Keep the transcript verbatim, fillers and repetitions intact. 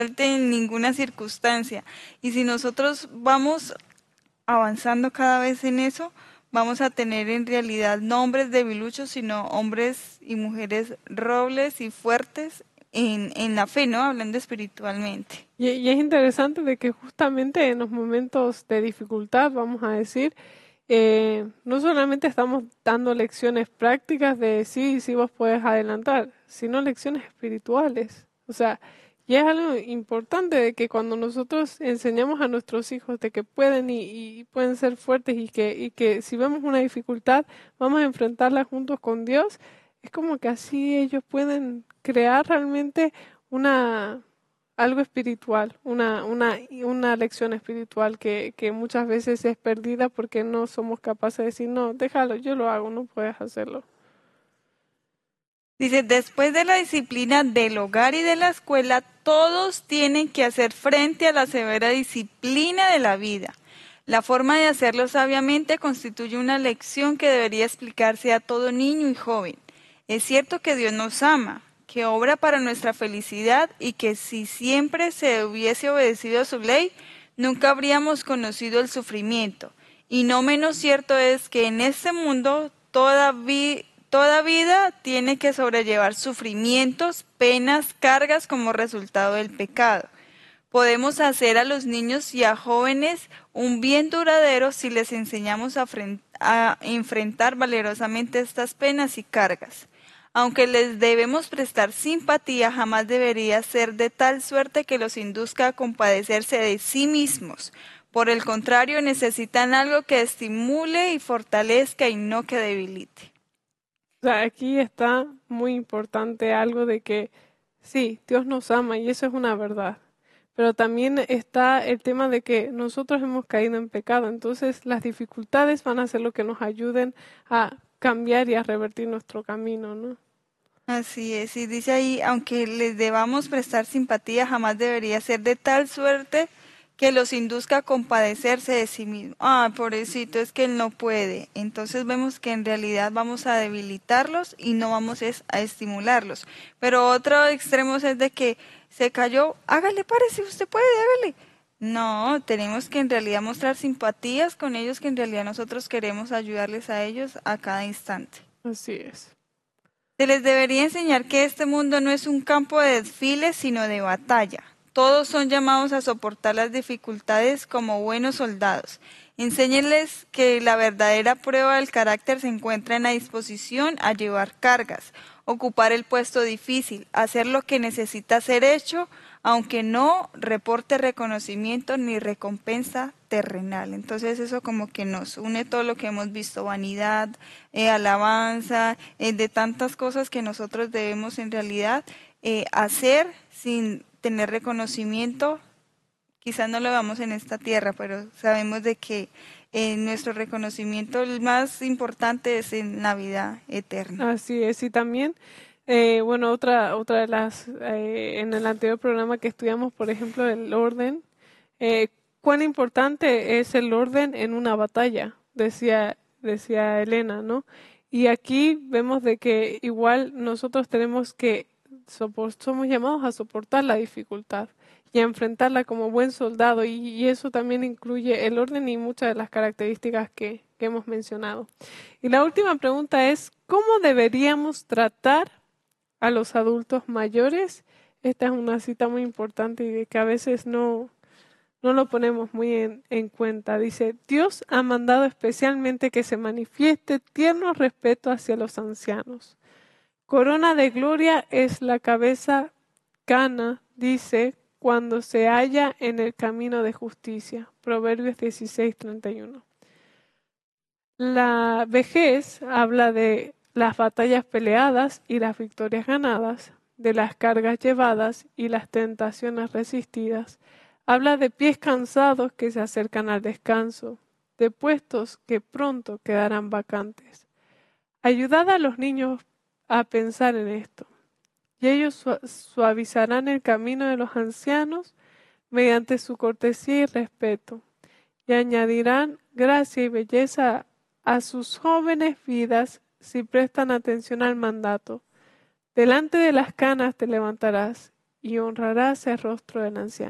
en ninguna circunstancia. Y si nosotros vamos avanzando cada vez en eso, vamos a tener en realidad no hombres debiluchos, sino hombres y mujeres robles y fuertes en, en la fe, ¿no? Hablando espiritualmente. Y, y es interesante de que justamente en los momentos de dificultad, vamos a decir, eh, no solamente estamos dando lecciones prácticas de sí, sí vos puedes adelantar, sino lecciones espirituales. O sea, y es algo importante de que cuando nosotros enseñamos a nuestros hijos de que pueden y, y pueden ser fuertes y que, y que si vemos una dificultad, vamos a enfrentarla juntos con Dios, es como que así ellos pueden crear realmente una algo espiritual, una, una, una lección espiritual que, que muchas veces es perdida porque no somos capaces de decir, no, déjalo, yo lo hago, no puedes hacerlo. Dice, después de la disciplina del hogar y de la escuela, todos tienen que hacer frente a la severa disciplina de la vida. La forma de hacerlo sabiamente constituye una lección que debería explicarse a todo niño y joven. Es cierto que Dios nos ama, que obra para nuestra felicidad y que si siempre se hubiese obedecido a su ley, nunca habríamos conocido el sufrimiento. Y no menos cierto es que en este mundo toda, vi toda vida tiene que sobrellevar sufrimientos, penas, cargas como resultado del pecado. Podemos hacer a los niños y a jóvenes un bien duradero si les enseñamos a, a enfrentar valerosamente estas penas y cargas. Aunque les debemos prestar simpatía, jamás debería ser de tal suerte que los induzca a compadecerse de sí mismos. Por el contrario, necesitan algo que estimule y fortalezca y no que debilite. O sea, aquí está muy importante algo de que sí, Dios nos ama y eso es una verdad. Pero también está el tema de que nosotros hemos caído en pecado, entonces las dificultades van a ser lo que nos ayuden a cambiar y a revertir nuestro camino, ¿no? Así es, y dice ahí, aunque les debamos prestar simpatía, jamás debería ser de tal suerte que los induzca a compadecerse de sí mismo. Ah, pobrecito, es que él no puede. Entonces vemos que en realidad vamos a debilitarlos y no vamos es a estimularlos. Pero otro extremo es de que se cayó, hágale, párese, usted puede, hágale. No, tenemos que en realidad mostrar simpatías con ellos, que en realidad nosotros queremos ayudarles a ellos a cada instante. Así es. Se les debería enseñar que este mundo no es un campo de desfile, sino de batalla. Todos son llamados a soportar las dificultades como buenos soldados. Enséñenles que la verdadera prueba del carácter se encuentra en la disposición a llevar cargas, ocupar el puesto difícil, hacer lo que necesita ser hecho, aunque no reporte reconocimiento ni recompensa terrenal. Entonces eso como que nos une todo lo que hemos visto, vanidad, eh, alabanza, eh, de tantas cosas que nosotros debemos en realidad eh, hacer sin tener reconocimiento. Quizás no lo veamos en esta tierra, pero sabemos de que eh, nuestro reconocimiento el más importante es en la vida eterna. Así es, y también, eh, bueno, otra, otra de las, eh, en el anterior programa que estudiamos, por ejemplo, el orden, eh, cuán importante es el orden en una batalla, decía, decía Elena, ¿no? Y aquí vemos de que igual nosotros tenemos que, sopor- somos llamados a soportar la dificultad y a enfrentarla como buen soldado, y, y eso también incluye el orden y muchas de las características que, que hemos mencionado. Y la última pregunta es, ¿cómo deberíamos tratar a los adultos mayores? Esta es una cita muy importante y de que a veces no, no lo ponemos muy en, en cuenta. Dice, Dios ha mandado especialmente que se manifieste tierno respeto hacia los ancianos. Corona de gloria es la cabeza cana, dice, cuando se halla en el camino de justicia. Proverbios dieciséis treinta y uno. La vejez habla de las batallas peleadas y las victorias ganadas, de las cargas llevadas y las tentaciones resistidas. Habla de pies cansados que se acercan al descanso, de puestos que pronto quedarán vacantes. Ayudad a los niños a pensar en esto, y ellos suavizarán el camino de los ancianos mediante su cortesía y respeto, y añadirán gracia y belleza a sus jóvenes vidas si prestan atención al mandato. Delante de las canas te levantarás y honrarás el rostro del anciano.